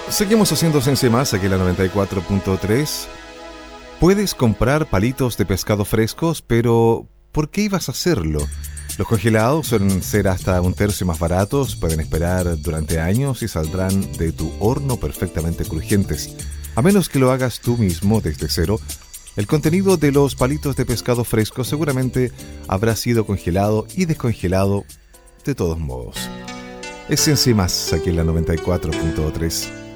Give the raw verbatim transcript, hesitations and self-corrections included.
Seguimos haciendo Sense Más aquí en la noventa y cuatro punto tres. Puedes comprar palitos de pescado frescos, pero ¿por qué ibas a hacerlo? Los congelados suelen ser hasta un tercio más baratos, pueden esperar durante años y saldrán de tu horno perfectamente crujientes. A menos que lo hagas tú mismo desde cero, el contenido de los palitos de pescado fresco seguramente habrá sido congelado y descongelado de todos modos. Es Sense Más aquí en la noventa y cuatro punto tres.